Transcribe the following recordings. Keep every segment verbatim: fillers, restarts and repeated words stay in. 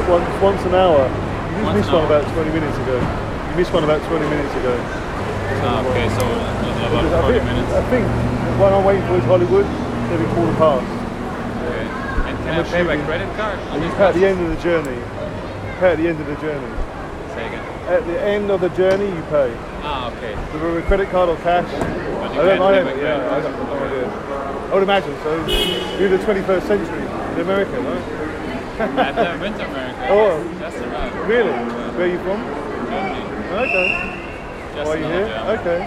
once once an hour. You just missed one about twenty minutes ago. You missed one about twenty minutes ago. Ah, okay, so about Because I forty think, minutes. I think when I'm waiting for is Hollywood, they'll be quarter past. Okay. And can I'm I pay by assuming- credit card? And you pay at the end of the journey. Pay at the end of the journey. Say again. At the end of the journey, you pay. Ah, okay. Whether with a credit card or cash. But you I don't can't know. pay by Yeah, credit I card. don't have no idea. I would imagine so. You're the twenty-first century in America, no? I've never been to America. Oh. Just arrived. Really? Where are you from? Germany. Okay. Just Why are you another here? German. Okay.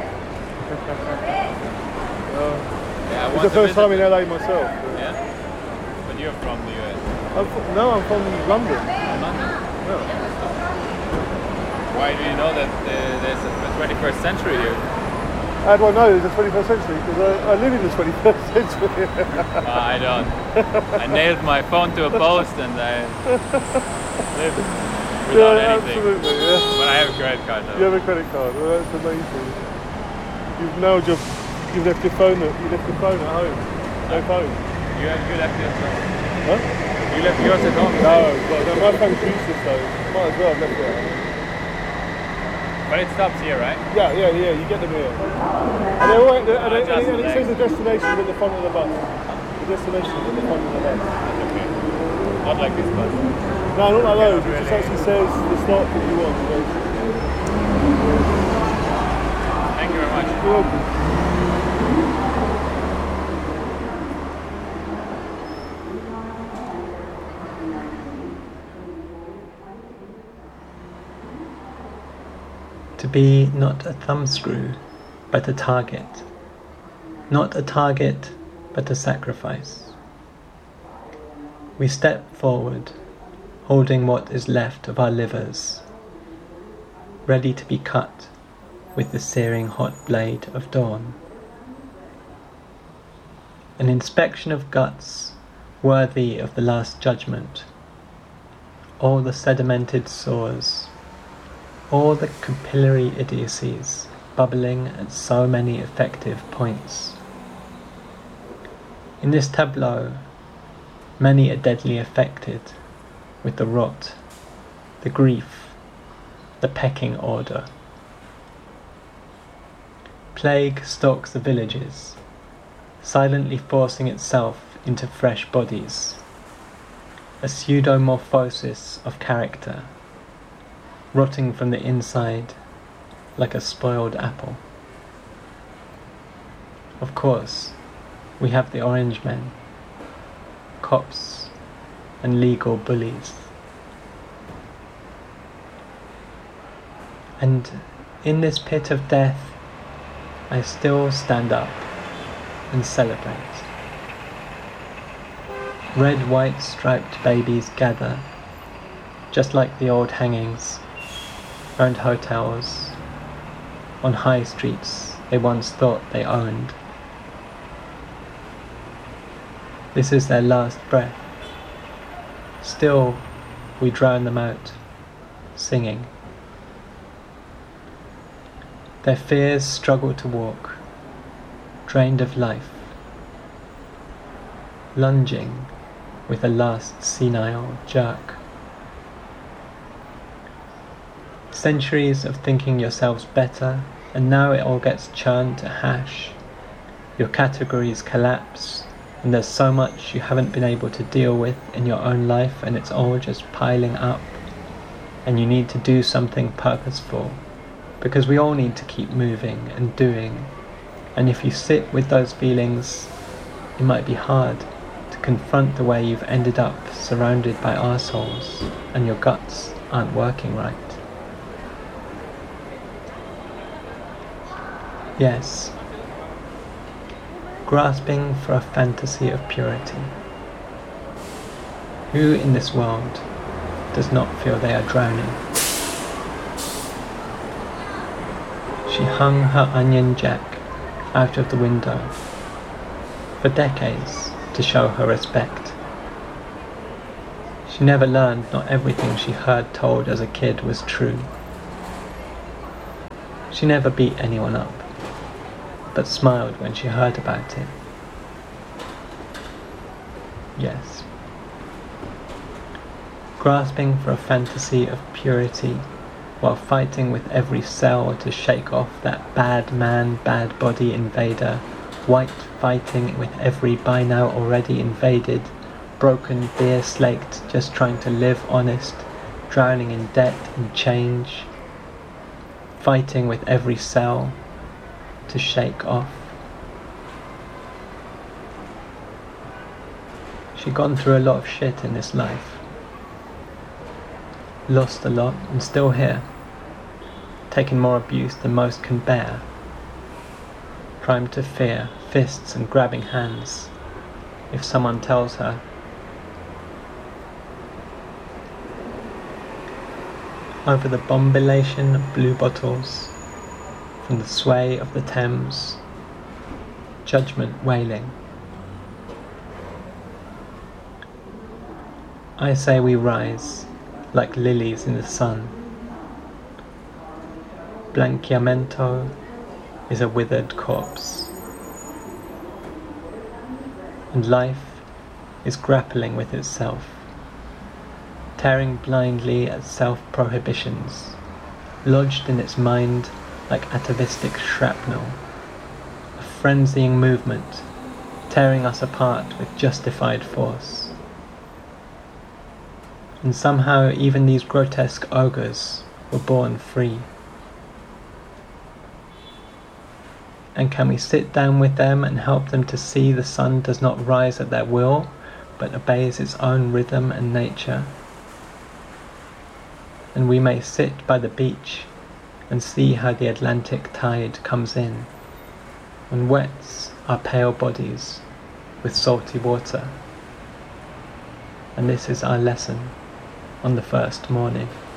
uh, Yeah, I it's want the to first visit time in it. L A myself. Yeah? But you're from the U S. I'm from, no, I'm from London. London. No. Why do you know that uh, there's a twenty-first century here? How do I know it's the twenty-first century? Because I, I live in the twenty-first century. Uh, I don't. I nailed my phone to a post and I live without Yeah, anything. absolutely, yeah. But I have a credit card though. You have a credit card. Well, that's amazing. You've now just you've left your phone at you left your phone at home. No phone. You have you left yours at home? Huh? You left yours at home? No, well, no, my phone's useless though. Might as well have left it at home. But it stops here, right? Yeah, yeah, yeah. You get them here. And, they're all, and, and, and, and, and it says the destination at the front of the bus. The destination at the front of the bus. That's okay. Not like this bus. No, not like those. It just actually says the stop that you want. So Thank you very much. you're welcome. To be not a thumbscrew, but a target. Not a target, but a sacrifice. We step forward, holding what is left of our livers, ready to be cut with the searing hot blade of dawn. An inspection of guts worthy of the Last Judgment. All the sedimented sores, all the capillary idiocies bubbling at so many effective points. In this tableau, many are deadly affected with the rot, the grief, the pecking order. Plague stalks the villages, silently forcing itself into fresh bodies, a pseudomorphosis of character, rotting from the inside like a spoiled apple. Of course, we have the orange men, cops, and legal bullies. And in this pit of death, I still stand up and celebrate. Red, white striped babies gather, just like the old hangings, round hotels, on high streets they once thought they owned. This is their last breath. Still, we drown them out, singing. Their fears struggle to walk, drained of life, lunging with a last senile jerk. Centuries of thinking yourselves better, and now it all gets churned to hash. Your categories collapse, and there's so much you haven't been able to deal with in your own life, and it's all just piling up, and you need to do something purposeful, because we all need to keep moving and doing. And if you sit with those feelings, it might be hard to confront the way you've ended up surrounded by arseholes and your guts aren't working right. Yes, grasping for a fantasy of purity. Who in this world does not feel they are drowning? She hung her onion jack out of the window for decades to show her respect. She never learned not everything she heard told as a kid was true. She never beat anyone up, but smiled when she heard about it. Yes. grasping for a fantasy of purity, while fighting with every cell to shake off that bad man, bad body invader, white fighting with every by now already invaded, broken, beer slaked, just trying to live honest, drowning in debt and change, fighting with every cell to shake off. She'd gone through a lot of shit in this life. Lost a lot and still here. Taken more abuse than most can bear. Primed to fear, fists and grabbing hands, if someone tells her. Over the bombilation of blue bottles, from the sway of the Thames, judgment wailing. I say we rise, like lilies in the sun. Blanqueamento is a withered corpse. And life is grappling with itself, tearing blindly at self-prohibitions, lodged in its mind like atavistic shrapnel, a frenzying movement, tearing us apart with justified force. And somehow even these grotesque ogres were born free. And can we sit down with them and help them to see the sun does not rise at their will, but obeys its own rhythm and nature? And we may sit by the beach and see how the Atlantic tide comes in and wets our pale bodies with salty water. And this is our lesson on the first morning.